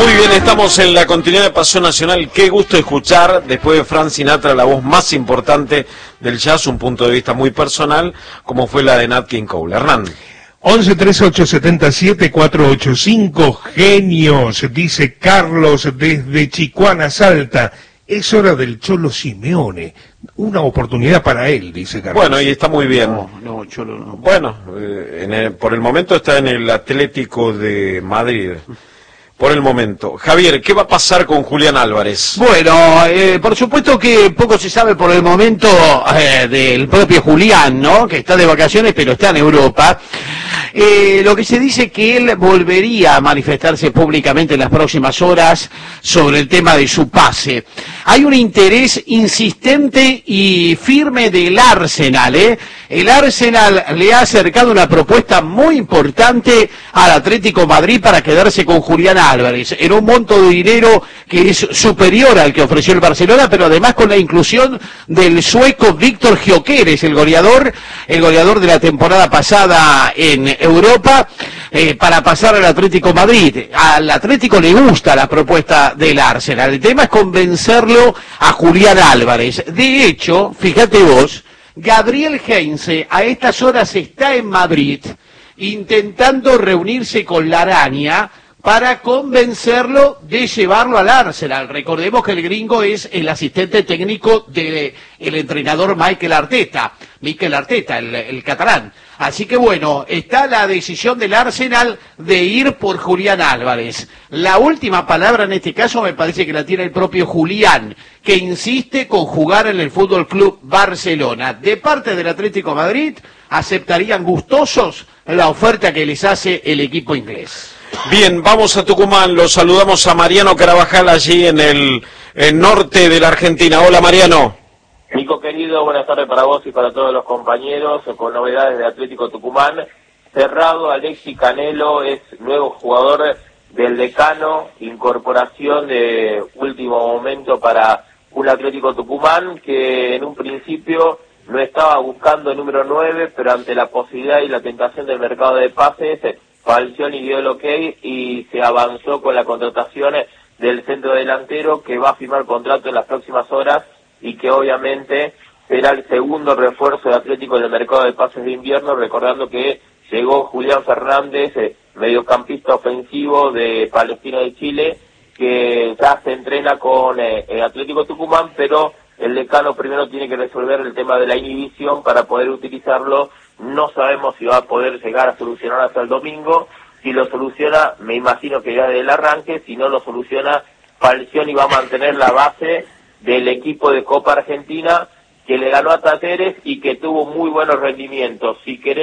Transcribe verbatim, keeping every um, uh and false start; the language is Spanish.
Muy bien, estamos en la continuidad de Pasión Nacional. Qué gusto escuchar, después de Frank Sinatra, la voz más importante del jazz, un punto de vista muy personal, como fue la de Nat King Cole. Hernán. once trece ocho siete siete cuatro ocho cinco, genios, dice Carlos desde Chicuana, Salta. Es hora del Cholo Simeone. Una oportunidad para él, dice Carlos. Bueno, y está muy bien. No, no, Cholo no. Bueno, eh, en el, por el momento está en el Atlético de Madrid. Por el momento. Javier, ¿qué va a pasar con Julián Álvarez? Bueno, eh, por supuesto que poco se sabe por el momento eh, del propio Julián, ¿no? Que está de vacaciones, pero está en Europa. Eh, lo que se dice que él volvería a manifestarse públicamente en las próximas horas sobre el tema de su pase. Hay un interés insistente y firme del Arsenal, ¿eh? El Arsenal le ha acercado una propuesta muy importante al Atlético Madrid para quedarse con Julián Álvarez, en un monto de dinero que es superior al que ofreció el Barcelona, pero además con la inclusión del sueco Víctor Gyökeres, el goleador, el goleador de la temporada pasada en Europa, eh, para pasar al Atlético Madrid. Al Atlético le gusta la propuesta del Arsenal, el tema es convencerlo a Julián Álvarez. De hecho, fíjate vos, Gabriel Heinze a estas horas está en Madrid intentando reunirse con la araña para convencerlo de llevarlo al Arsenal. Recordemos que el gringo es el asistente técnico del entrenador Mikel Arteta, Mikel Arteta, el, el catalán. Así que bueno, está la decisión del Arsenal de ir por Julián Álvarez. La última palabra en este caso me parece que la tiene el propio Julián, que insiste con jugar en el Fútbol Club Barcelona. De parte del Atlético de Madrid, aceptarían gustosos la oferta que les hace el equipo inglés. Bien, vamos a Tucumán, los saludamos a Mariano Carabajal allí en el, el norte de la Argentina. Hola Mariano. Nico querido, buenas tardes para vos y para todos los compañeros, con novedades de Atlético Tucumán. Cerrado, Alexis Canelo es nuevo jugador del Decano, incorporación de último momento para un Atlético Tucumán que en un principio no estaba buscando el número nueve, pero ante la posibilidad y la tentación del mercado de pases, Falcioni dio el ok y se avanzó con la contratación del centro delantero que va a firmar contrato en las próximas horas y que obviamente será el segundo refuerzo de Atlético en el mercado de pases de invierno, recordando que llegó Julián Fernández, eh, mediocampista ofensivo de Palestino de Chile, que ya se entrena con eh, el Atlético Tucumán, pero el Decano primero tiene que resolver el tema de la inhibición para poder utilizarlo. No sabemos si va a poder llegar a solucionar hasta el domingo. Si lo soluciona, me imagino que ya desde el arranque. Si no lo soluciona, Falcioni va a mantener la base del equipo de Copa Argentina que le ganó a Talleres y que tuvo muy buenos rendimientos. Si querés